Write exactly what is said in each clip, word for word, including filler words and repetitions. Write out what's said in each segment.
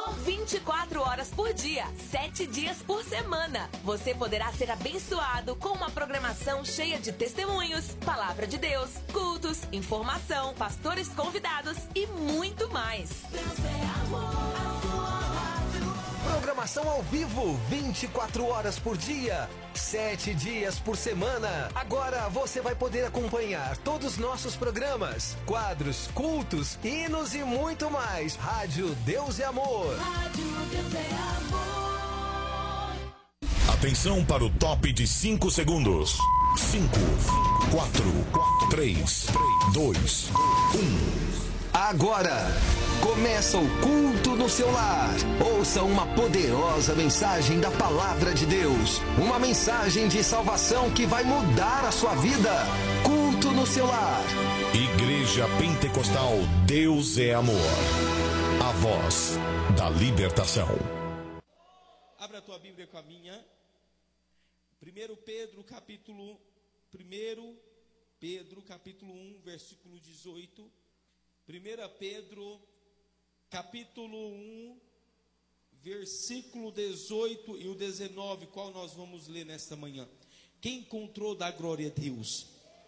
Amor vinte e quatro horas por dia, sete dias por semana. Você poderá ser abençoado com uma programação cheia de testemunhos, palavra de Deus, cultos, informação, pastores convidados e muito mais. Deus é amor, a sua rádio. Programação ao vivo, vinte e quatro horas por dia, sete dias por semana. Agora você vai poder acompanhar todos os nossos programas, quadros, cultos, hinos e muito mais. Rádio Deus é Amor. Rádio Deus é amor. Atenção para o top de cinco segundos. cinco, quatro, três, dois, um. Agora começa o culto no seu lar. Ouça uma poderosa mensagem da palavra de Deus. Uma mensagem de salvação que vai mudar a sua vida. Culto no seu lar. Igreja Pentecostal Deus é Amor. A voz da libertação. Abra a tua Bíblia com a minha. primeiro Pedro capítulo primeiro Pedro capítulo um, versículo dezoito. primeiro Pedro, capítulo um, versículo dezoito e o dezenove, qual nós vamos ler nesta manhã. Quem encontrou, dá glória a Deus.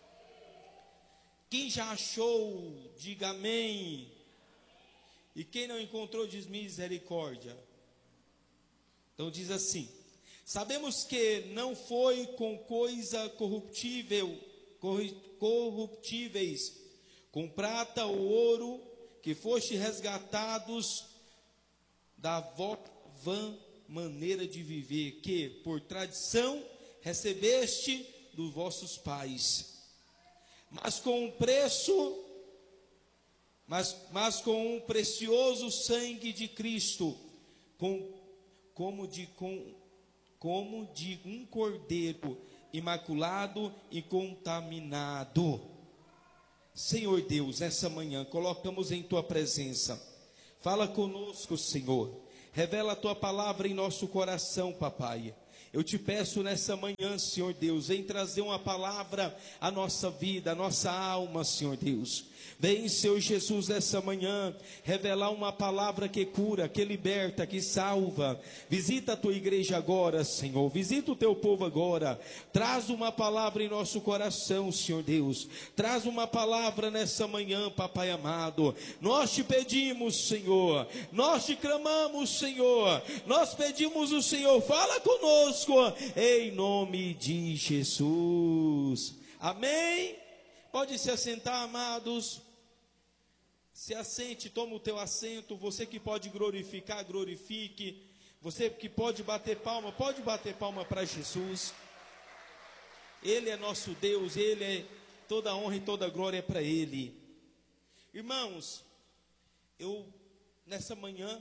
Quem já achou, diga amém. E quem não encontrou, diz misericórdia. Então diz assim: sabemos que não foi com coisa corruptível, corruptíveis, com prata ou ouro, que foste resgatados da vossa vã maneira de viver, que por tradição recebeste dos vossos pais, mas com um preço, mas, mas com um precioso sangue de Cristo, com, como, de, com, como de um cordeiro imaculado e contaminado. Senhor Deus, nessa manhã, colocamos em Tua presença. Fala conosco, Senhor. Revela a Tua palavra em nosso coração, Papai. Eu te peço nessa manhã, Senhor Deus, vem trazer uma palavra à nossa vida, à nossa alma, Senhor Deus. Vem, Senhor Jesus, nessa manhã, revelar uma palavra que cura, que liberta, que salva. Visita a Tua igreja agora, Senhor. Visita o Teu povo agora. Traz uma palavra em nosso coração, Senhor Deus. Traz uma palavra nessa manhã, Papai amado. Nós te pedimos, Senhor. Nós te clamamos, Senhor. Nós pedimos o Senhor. Fala conosco. Em nome de Jesus. Amém? Pode se assentar, amados. Se assente, toma o teu assento. Você que pode glorificar, glorifique. Você que pode bater palma, pode bater palma para Jesus. Ele é nosso Deus, Ele é toda honra e toda glória é para Ele. Irmãos, eu nessa manhã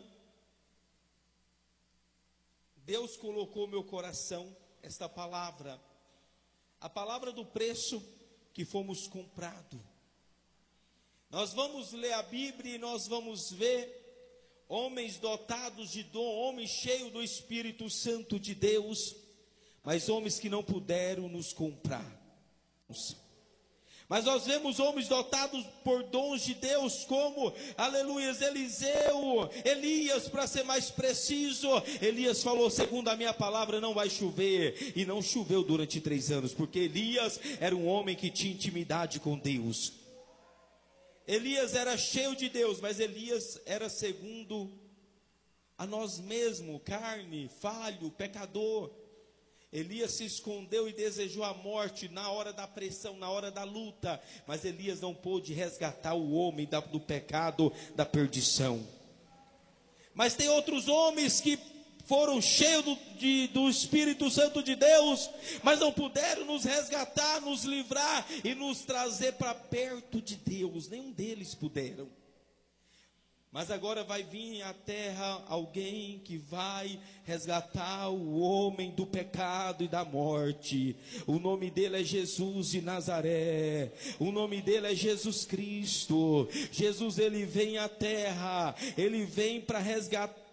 Deus colocou no meu coração esta palavra, a palavra do preço que fomos comprados. Nós vamos ler a Bíblia e nós vamos ver homens dotados de dom, homens cheios do Espírito Santo de Deus, mas homens que não puderam nos comprar. Mas nós vemos homens dotados por dons de Deus, como, aleluia, Eliseu, Elias, para ser mais preciso. Elias falou: segundo a minha palavra não vai chover, e não choveu durante três anos, porque Elias era um homem que tinha intimidade com Deus. Elias era cheio de Deus, mas Elias era segundo a nós mesmos, carne, falho, pecador. Elias se escondeu e desejou a morte na hora da pressão, na hora da luta. Mas Elias não pôde resgatar o homem da, do pecado, da perdição. Mas tem outros homens que foram cheios do, de, do Espírito Santo de Deus, mas não puderam nos resgatar, nos livrar e nos trazer para perto de Deus. Nenhum deles puderam. Mas agora vai vir à terra alguém que vai resgatar o homem do pecado e da morte. O nome dele é Jesus de Nazaré. O nome dele é Jesus Cristo. Jesus, ele vem à terra. Ele vem para resgatar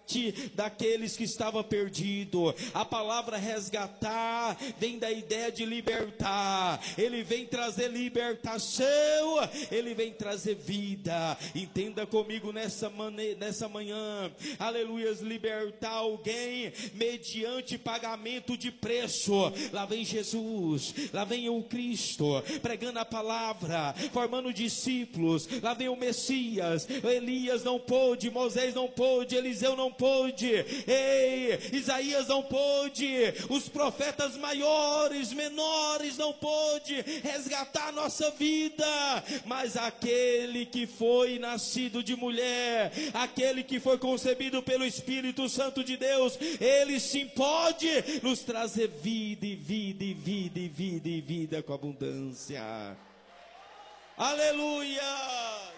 daqueles que estavam perdidos. A palavra resgatar vem da ideia de libertar. Ele vem trazer libertação, ele vem trazer vida. Entenda comigo nessa, mane- nessa manhã, aleluias, libertar alguém mediante pagamento de preço. Lá vem Jesus, lá vem o Cristo, pregando a palavra, formando discípulos. Lá vem o Messias. Elias não pôde, Moisés não pôde, Eliseu não pôde, ei, Isaías não pôde, os profetas maiores, menores não pôde resgatar a nossa vida, mas aquele que foi nascido de mulher, aquele que foi concebido pelo Espírito Santo de Deus, ele sim pode nos trazer vida e vida e vida e vida e vida com abundância. Aleluia!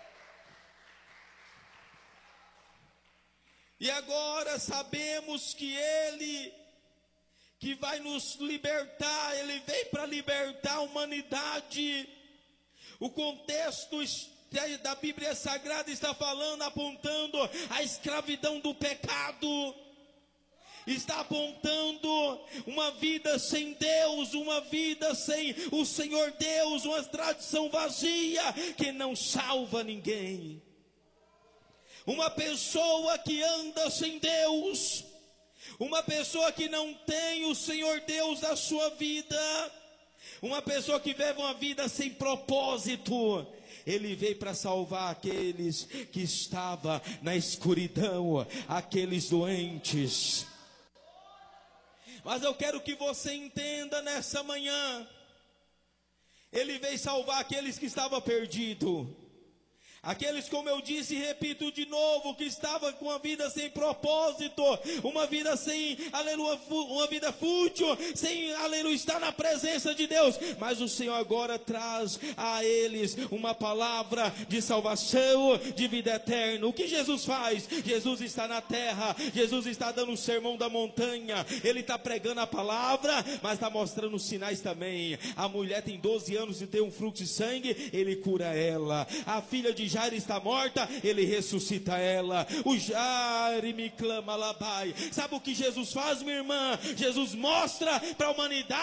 E agora sabemos que Ele, que vai nos libertar, Ele veio para libertar a humanidade. O contexto da Bíblia Sagrada está falando, apontando a escravidão do pecado. Está apontando uma vida sem Deus, uma vida sem o Senhor Deus, uma tradição vazia que não salva ninguém. Uma pessoa que anda sem Deus, uma pessoa que não tem o Senhor Deus na sua vida, uma pessoa que vive uma vida sem propósito. Ele veio para salvar aqueles que estavam na escuridão, aqueles doentes. Mas eu quero que você entenda nessa manhã, Ele veio salvar aqueles que estavam perdidos. Aqueles, como eu disse e repito de novo, que estavam com uma vida sem propósito, uma vida sem, aleluia, uma vida fútil, sem, aleluia, estar na presença de Deus. Mas o Senhor agora traz a eles uma palavra de salvação, de vida eterna. O que Jesus faz? Jesus está na terra, Jesus está dando o sermão da montanha, Ele está pregando a palavra, mas está mostrando os sinais também. A mulher tem doze anos e tem um fluxo de sangue, Ele cura ela. A filha de Jairo está morta, Ele ressuscita ela. O Jairo me clama, labai. Sabe o que Jesus faz, minha irmã? Jesus mostra para a humanidade